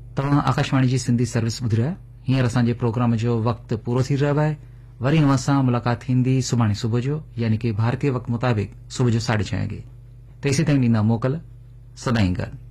तव्हां आकाशवाणी जी सिंधी सर्विस ॿुधी रहिया। हींअर असांजे प्रोग्राम जो वक़्तु पूरो थी रहियो आहे। वरी अवां सां मुलाक़ात थींदी सुभाणे सुबुह जो, यानी कि भारतीय वक़्त मुताबिक़ सुबुह जो 6:30 वॻे। तेसीं ताईं ॾींदा मोकल। सदाईं गॾु।